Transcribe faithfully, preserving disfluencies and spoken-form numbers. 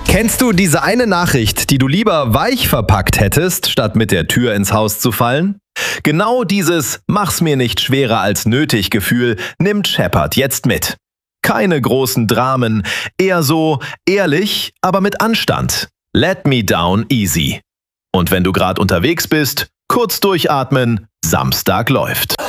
Kennst du diese eine Nachricht, die du lieber weich verpackt hättest, statt mit der Tür ins Haus zu fallen? Genau dieses "Mach's mir nicht schwerer als nötig" Gefühl nimmt Shepard jetzt mit. Keine großen Dramen, eher so ehrlich, aber mit Anstand. Let me down easy. Und wenn du gerade unterwegs bist, kurz durchatmen, Samstag läuft.